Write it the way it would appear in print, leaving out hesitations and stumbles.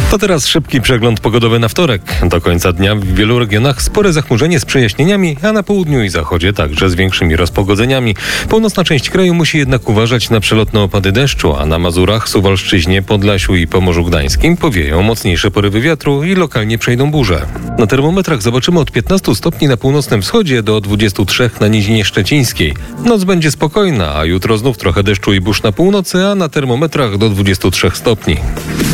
To teraz szybki przegląd pogodowy na wtorek. Do końca dnia w wielu regionach spore zachmurzenie z przejaśnieniami, a na południu i zachodzie także z większymi rozpogodzeniami. Północna część kraju musi jednak uważać na przelotne opady deszczu, a na Mazurach, Suwalszczyźnie, Podlasiu i Pomorzu Gdańskim powieją mocniejsze porywy wiatru i lokalnie przejdą burze. Na termometrach zobaczymy od 15 stopni na północnym wschodzie do 23 na Nizinie Szczecińskiej. Noc będzie spokojna, a jutro znów trochę deszczu i burz na północy, a na termometrach do 23 stopni.